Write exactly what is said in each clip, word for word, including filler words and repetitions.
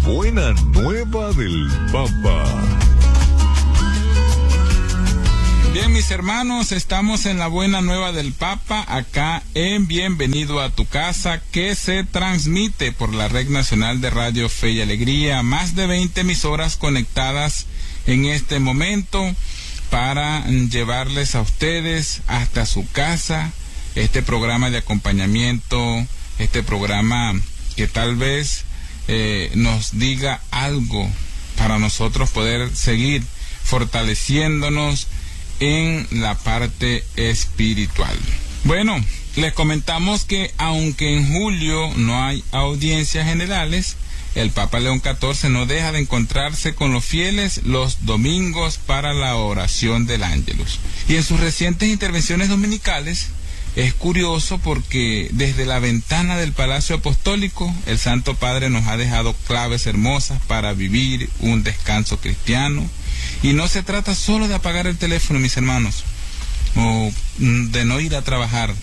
buena nueva del Papa. Bien, mis hermanos, estamos en la buena nueva del Papa, acá en Bienvenido a tu Casa, que se transmite por la Red Nacional de Radio Fe y Alegría, más de veinte emisoras conectadas en este momento para llevarles a ustedes hasta su casa este programa de acompañamiento, este programa que tal vez eh, nos diga algo para nosotros poder seguir fortaleciéndonos en la parte espiritual. Bueno, les comentamos que aunque en julio no hay audiencias generales, el Papa León catorce no deja de encontrarse con los fieles los domingos para la oración del Ángelus. Y en sus recientes intervenciones dominicales es curioso porque desde la ventana del Palacio Apostólico el Santo Padre nos ha dejado claves hermosas para vivir un descanso cristiano. Y no se trata solo de apagar el teléfono, mis hermanos, o de no ir a trabajar.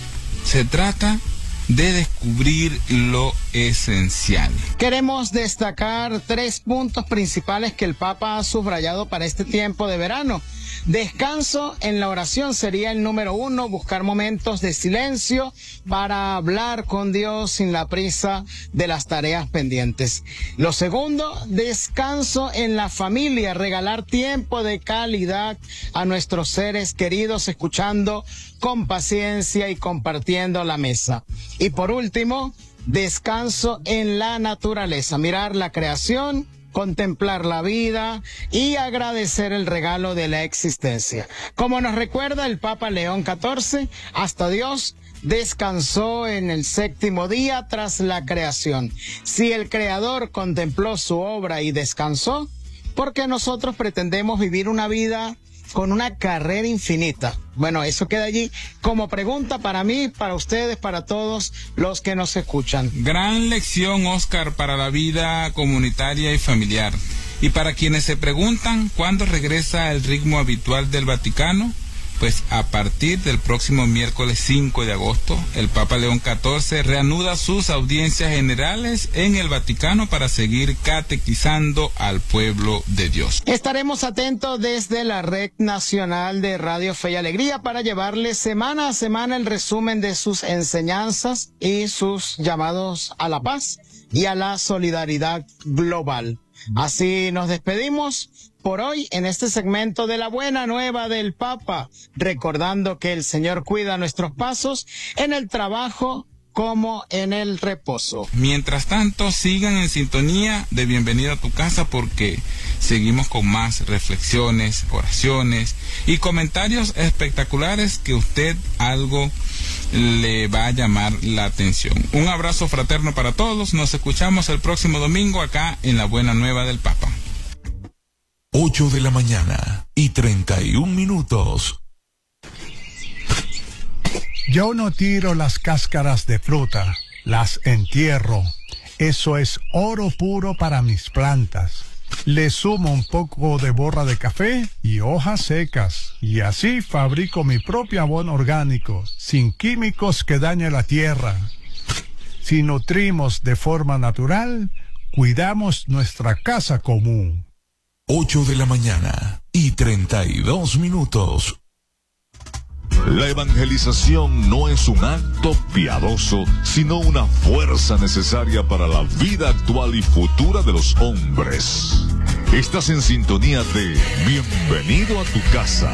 Se trata de descubrir lo esencial. Queremos destacar tres puntos principales que el Papa ha subrayado para este tiempo de verano. Descanso en la oración sería el número uno, buscar momentos de silencio para hablar con Dios sin la prisa de las tareas pendientes. Lo segundo, descanso en la familia, regalar tiempo de calidad a nuestros seres queridos, escuchando con paciencia y compartiendo la mesa. Y por último, descanso en la naturaleza, mirar la creación, contemplar la vida y agradecer el regalo de la existencia. Como nos recuerda el Papa León catorce, hasta Dios descansó en el séptimo día tras la creación. Si el Creador contempló su obra y descansó, ¿por qué nosotros pretendemos vivir una vida con una carrera infinita? Bueno, eso queda allí como pregunta para mí, para ustedes, para todos los que nos escuchan. Gran lección, Oscar, para la vida comunitaria y familiar. Y para quienes se preguntan cuándo regresa el ritmo habitual del Vaticano, pues a partir del próximo miércoles cinco de agosto, el Papa León catorce reanuda sus audiencias generales en el Vaticano para seguir catequizando al pueblo de Dios. Estaremos atentos desde la Red Nacional de Radio Fe y Alegría para llevarles semana a semana el resumen de sus enseñanzas y sus llamados a la paz y a la solidaridad global. Así nos despedimos por hoy en este segmento de la buena nueva del Papa, recordando que el Señor cuida nuestros pasos en el trabajo como en el reposo. Mientras tanto, sigan en sintonía de Bienvenido a tu Casa, porque seguimos con más reflexiones, oraciones y comentarios espectaculares que usted algo le va a llamar la atención. Un abrazo fraterno para todos. Nos escuchamos el próximo domingo acá en la buena nueva del Papa. ocho de la mañana y treinta y un minutos. Yo no tiro las cáscaras de fruta, las entierro. Eso es oro puro para mis plantas. Le sumo un poco de borra de café y hojas secas, y así fabrico mi propio abono orgánico, sin químicos que dañen la tierra. Si nutrimos de forma natural, cuidamos nuestra casa común. ocho de la mañana y treinta y dos minutos. La evangelización no es un acto piadoso, sino una fuerza necesaria para la vida actual y futura de los hombres. Estás en sintonía de Bienvenido a tu Casa.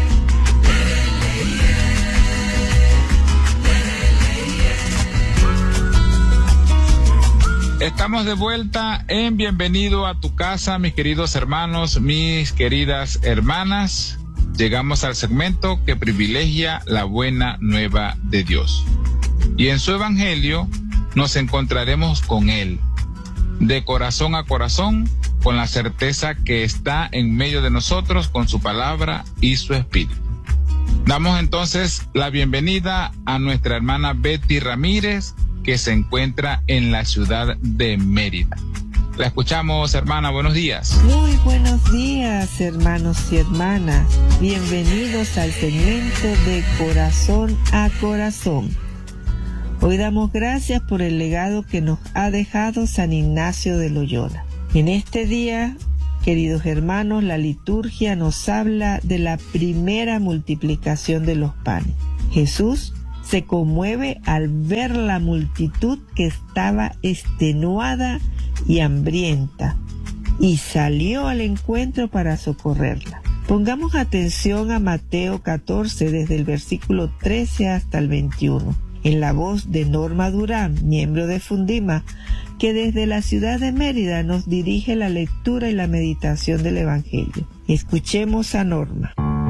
Estamos de vuelta en Bienvenido a tu Casa, mis queridos hermanos, mis queridas hermanas. Llegamos al segmento que privilegia la buena nueva de Dios. Y en su evangelio nos encontraremos con Él, de corazón a corazón, con la certeza que está en medio de nosotros con su palabra y su espíritu. Damos entonces la bienvenida a nuestra hermana Betty Ramírez, que se encuentra en la ciudad de Mérida. La escuchamos, hermana, buenos días. Muy buenos días, hermanos y hermanas. Bienvenidos al segmento de Corazón a Corazón. Hoy damos gracias por el legado que nos ha dejado San Ignacio de Loyola. En este día, queridos hermanos, la liturgia nos habla de la primera multiplicación de los panes. Jesús se conmueve al ver la multitud que estaba extenuada y hambrienta y salió al encuentro para socorrerla. Pongamos atención a Mateo catorce, desde el versículo trece hasta el veintiuno, en la voz de Norma Durán, miembro de Fundima, que desde la ciudad de Mérida nos dirige la lectura y la meditación del Evangelio. Escuchemos a Norma.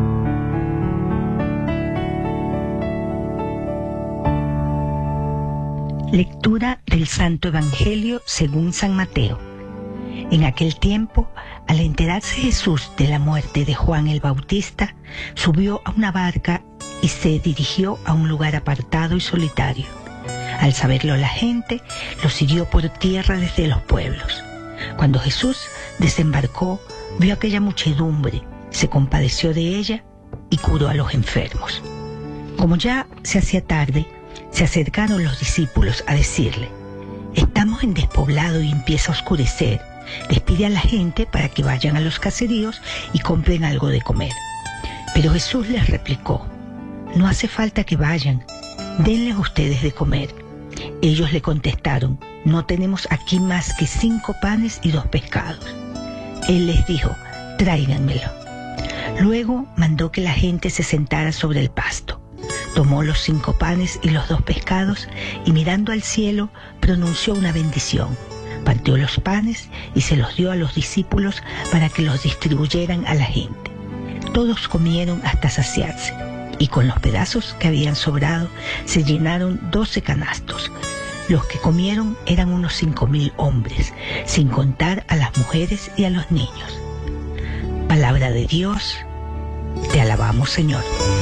Lectura del Santo Evangelio según San Mateo. En aquel tiempo, al enterarse Jesús de la muerte de Juan el Bautista, subió a una barca y se dirigió a un lugar apartado y solitario. Al saberlo la gente, lo siguió por tierra desde los pueblos. Cuando Jesús desembarcó, vio aquella muchedumbre, se compadeció de ella y curó a los enfermos. Como ya se hacía tarde, se acercaron los discípulos a decirle: «Estamos en despoblado y empieza a oscurecer. Despide a la gente para que vayan a los caseríos y compren algo de comer». Pero Jesús les replicó: «No hace falta que vayan, denles ustedes de comer». Ellos le contestaron: «No tenemos aquí más que cinco panes y dos pescados». Él les dijo: «Tráiganmelo». Luego mandó que la gente se sentara sobre el pasto. Tomó los cinco panes y los dos pescados y, mirando al cielo, pronunció una bendición. Partió los panes y se los dio a los discípulos para que los distribuyeran a la gente. Todos comieron hasta saciarse, y con los pedazos que habían sobrado se llenaron doce canastos. Los que comieron eran unos cinco mil hombres, sin contar a las mujeres y a los niños. Palabra de Dios, te alabamos, Señor.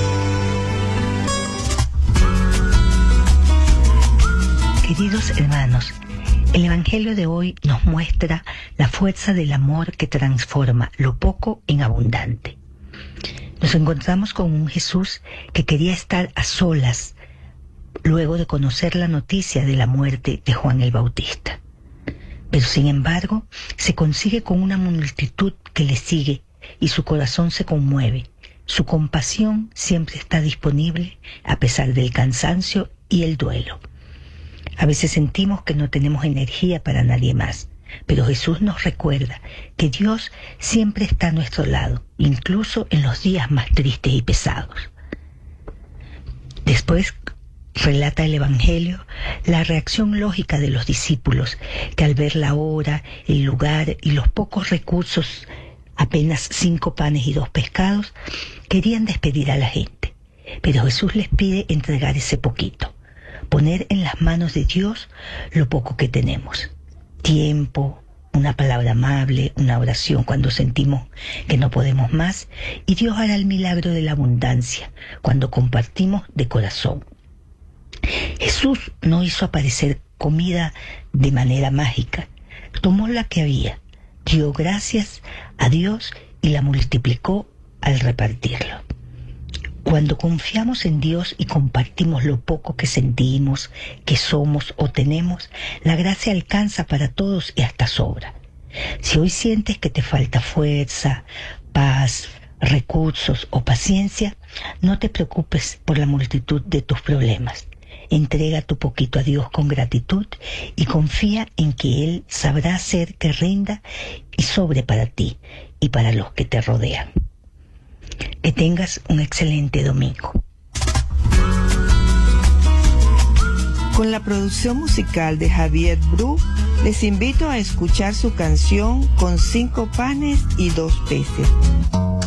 Queridos hermanos, el Evangelio de hoy nos muestra la fuerza del amor que transforma lo poco en abundante. Nos encontramos con un Jesús que quería estar a solas luego de conocer la noticia de la muerte de Juan el Bautista. Pero sin embargo, se consigue con una multitud que le sigue y su corazón se conmueve. Su compasión siempre está disponible a pesar del cansancio y el duelo. A veces sentimos que no tenemos energía para nadie más, pero Jesús nos recuerda que Dios siempre está a nuestro lado, incluso en los días más tristes y pesados. Después relata el Evangelio la reacción lógica de los discípulos, que al ver la hora, el lugar y los pocos recursos, apenas cinco panes y dos pescados, querían despedir a la gente. Pero Jesús les pide entregar ese poquito, poner en las manos de Dios lo poco que tenemos. Tiempo, una palabra amable, una oración cuando sentimos que no podemos más, y Dios hará el milagro de la abundancia cuando compartimos de corazón. Jesús no hizo aparecer comida de manera mágica. Tomó la que había, dio gracias a Dios y la multiplicó al repartirlo. Cuando confiamos en Dios y compartimos lo poco que sentimos, que somos o tenemos, la gracia alcanza para todos y hasta sobra. Si hoy sientes que te falta fuerza, paz, recursos o paciencia, no te preocupes por la multitud de tus problemas. Entrega tu poquito a Dios con gratitud y confía en que Él sabrá hacer que rinda y sobre para ti y para los que te rodean. Que tengas un excelente domingo. Con la producción musical de Javier Bru, les invito a escuchar su canción Con cinco panes y dos peces.